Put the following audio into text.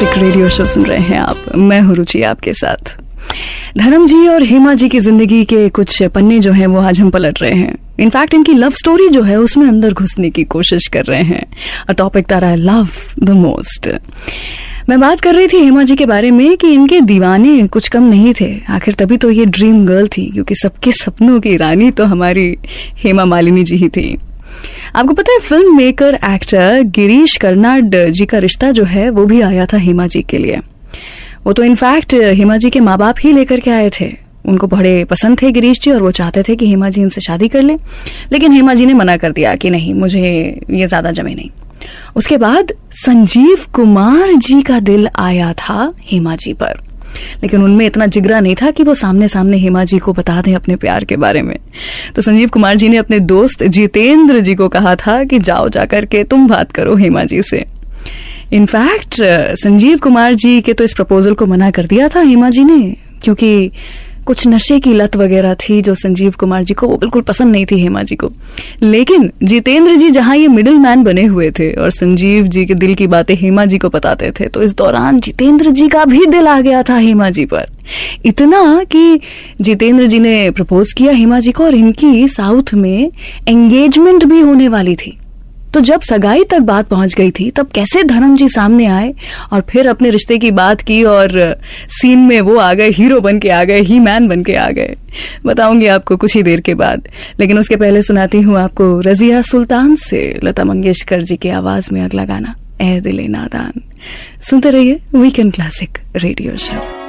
Classic radio show सुन रहे हैं आप। मैं हूं रुचि आपके साथ। धर्म जी और हेमा जी की जिंदगी के कुछ पन्ने जो हैं वो आज हम पलट रहे हैं। इनफैक्ट इनकी लव स्टोरी जो है उसमें अंदर घुसने की कोशिश कर रहे हैं। A topic that I love the most. मैं बात कर रही थी हेमा जी के बारे में कि इनके दीवाने कुछ कम नहीं थे। आखिर तभी तो ये ड्रीम गर्ल थी, क्योंकि सबके सपनों की रानी तो हमारी हेमा मालिनी जी ही थी। आपको पता है film maker actor Girish Karnad जी का रिश्ता जो है वो भी आया था हेमा जी के लिए। वो तो इनफैक्ट हेमा जी के माँ बाप ही लेकर के आए थे। उनको बड़े पसंद थे गिरीश जी और वो चाहते थे कि हेमा जी इनसे शादी कर ले, लेकिन हेमा जी ने मना कर दिया कि नहीं, मुझे ये ज्यादा जमे नहीं। उसके बाद संजीव कुमार जी का दिल आया था हेमा जी पर, लेकिन उनमें इतना जिगरा नहीं था कि वो सामने सामने हेमा जी को बता दें अपने प्यार के बारे में। तो संजीव कुमार जी ने अपने दोस्त जितेंद्र जी को कहा था कि जाओ जाकर के तुम बात करो हेमा जी से। इनफैक्ट संजीव कुमार जी के तो इस प्रपोजल को मना कर दिया था हेमा जी ने, क्योंकि कुछ नशे की लत वगैरह थी जो संजीव कुमार जी को वो बिल्कुल पसंद नहीं थी हेमा जी को। लेकिन जितेंद्र जी जहां ये मिडिल मैन बने हुए थे और संजीव जी के दिल की बातें हेमा जी को बताते थे, तो इस दौरान जितेंद्र जी का भी दिल आ गया था हेमा जी पर। इतना कि जितेंद्र जी ने प्रपोज किया हेमा जी को और इनकी साउथ में एंगेजमेंट भी होने वाली थी। तो जब सगाई तक बात पहुंच गई थी, तब कैसे धर्म जी सामने आए और फिर अपने रिश्ते की बात की और सीन में वो आ गए, हीरो बन के आ गए, ही मैन बन के आ गए। बताऊंगी आपको कुछ ही देर के बाद, लेकिन उसके पहले सुनाती हूँ आपको रजिया सुल्तान से लता मंगेशकर जी की आवाज में अगला गाना, ए दिले नादान। सुनते रहिए वीकेंड क्लासिक रेडियो शो।